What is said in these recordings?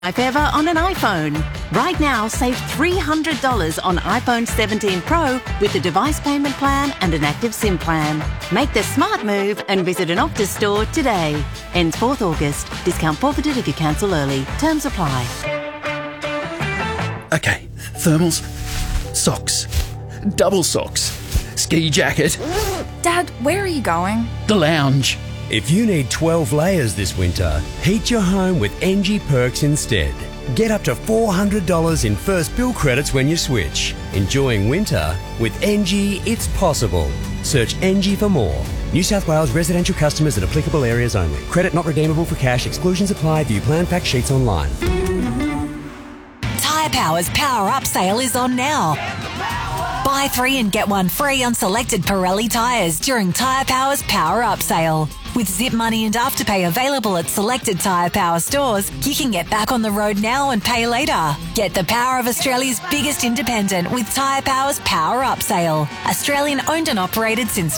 If ever on an iPhone. Right now, save $300 on iPhone 17 Pro with the device payment plan and an active SIM plan. Make the smart move and visit an Optus store today. Ends 4th August. Discount forfeited if you cancel early. Terms apply. Okay, thermals, socks, double socks, ski jacket. Dad, where are you going? The lounge. If you need 12 layers this winter, heat your home with NG Perks instead. Get up to $400 in first bill credits when you switch. Enjoying winter? With NG, it's possible. Search NG for more. New South Wales residential customers in applicable areas only. Credit not redeemable for cash. Exclusions apply. View plan fact sheets online. Tyre Power's Power Up sale is on now. Buy 3 and get 1 free on selected Pirelli tyres during Tyre Power's Power Up sale. With Zip Money and Afterpay available at selected Tyre Power stores, you can get back on the road now and pay later. Get the power of Australia's biggest independent with Tyre Power's Power Up sale. Australian owned and operated since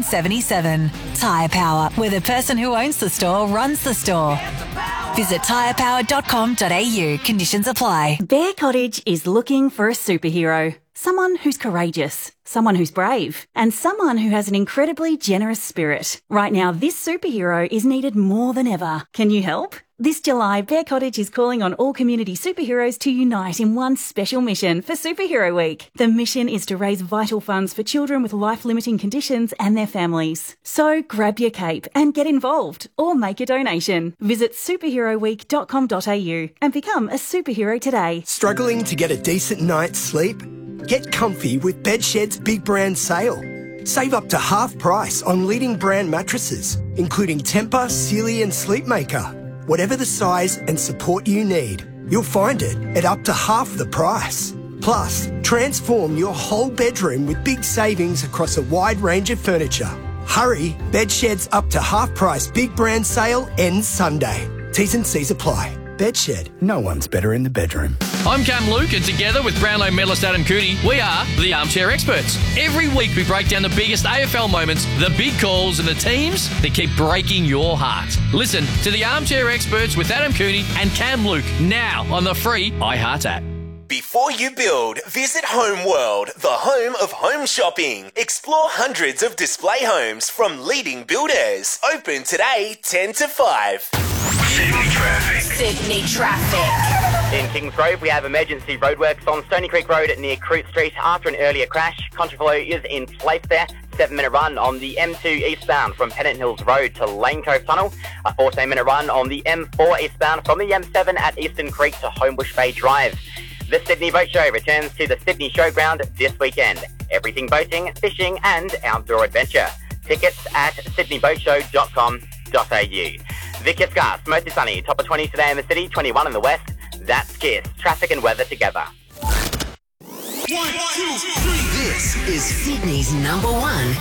1977. Tyre Power, where the person who owns the store runs the store. Visit tyrepower.com.au. Conditions apply. Bear Cottage is looking for a superhero. Someone who's courageous, someone who's brave, and someone who has an incredibly generous spirit. Right now, this superhero is needed more than ever. Can you help? This July, Bear Cottage is calling on all community superheroes to unite in one special mission for Superhero Week. The mission is to raise vital funds for children with life-limiting conditions and their families. So grab your cape and get involved or make a donation. Visit superheroweek.com.au and become a superhero today. Struggling to get a decent night's sleep? Get comfy with Bedshed's Big Brand Sale. Save up to half price on leading brand mattresses, including Tempur, Sealy and Sleepmaker. Whatever the size and support you need, you'll find it at up to half the price. Plus, transform your whole bedroom with big savings across a wide range of furniture. Hurry, Bedshed's up to half price Big Brand Sale ends Sunday. T's and C's apply. Bedshed, no one's better in the bedroom. I'm Cam Luke, and together with Brownlow medalist Adam Cooney, we are the Armchair Experts. Every week we break down the biggest AFL moments, the big calls, and the teams that keep breaking your heart. Listen to the Armchair Experts with Adam Cooney and Cam Luke now on the free iHeart app. Before you build, visit Home World, the home of home shopping. Explore hundreds of display homes from leading builders. Open today, 10 to 5. Sydney traffic. Sydney traffic. In Kingsgrove, we have emergency roadworks on Stony Creek Road near Crute Street after an earlier crash. Contraflow is in place there. 7-minute run on the M2 eastbound from Pennant Hills Road to Lane Cove Tunnel. A 14-minute run on the M4 eastbound from the M7 at Eastern Creek to Homebush Bay Drive. The Sydney Boat Show returns to the Sydney Showground this weekend. Everything boating, fishing and outdoor adventure. Tickets at sydneyboatshow.com.au. Vic Scarce, mostly sunny, top of 20 today in the city, 21 in the west. That's Kiss, traffic and weather together. 1, 2, 3. This is Sydney's #1